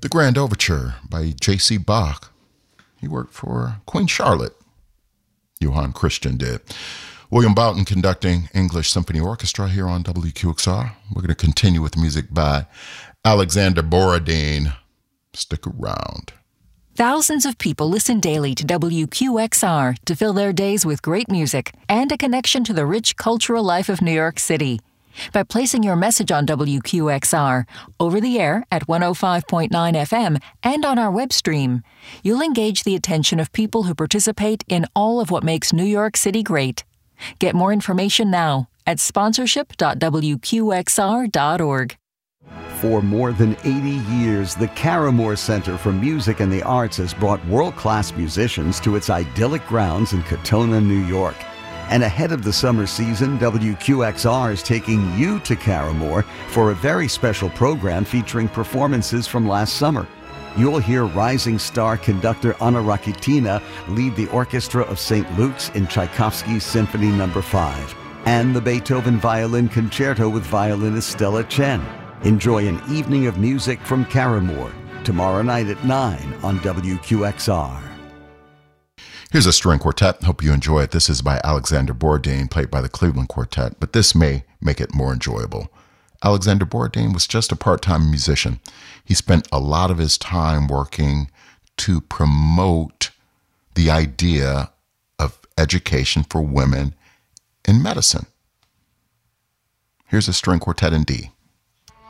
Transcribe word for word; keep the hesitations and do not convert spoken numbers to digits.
The Grand Overture by J C. Bach. He worked for Queen Charlotte. Johann Christian did. William Boughton conducting English Symphony Orchestra here on W Q X R. We're going to continue with music by Alexander Borodin. Stick around. Thousands of people listen daily to W Q X R to fill their days with great music and a connection to the rich cultural life of New York City. By placing your message on W Q X R, over the air at one oh five point nine F M and on our web stream, you'll engage the attention of people who participate in all of what makes New York City great. Get more information now at sponsorship dot w q x r dot org. For more than eighty years, the Caramore Center for Music and the Arts has brought world-class musicians to its idyllic grounds in Katona, New York. And ahead of the summer season, W Q X R is taking you to Caramore for a very special program featuring performances from last summer. You'll hear rising star conductor Anna Rakitina lead the orchestra of Saint Luke's in Tchaikovsky's Symphony Number five, and the Beethoven Violin Concerto with violinist Stella Chen. Enjoy an evening of music from Caramore tomorrow night at nine on W Q X R. Here's a string quartet. Hope you enjoy it. This is by Alexander Borodin, played by the Cleveland Quartet, but this may make it more enjoyable. Alexander Borodin was just a part-time musician. He spent a lot of his time working to promote the idea of education for women in medicine. Here's a string quartet in D.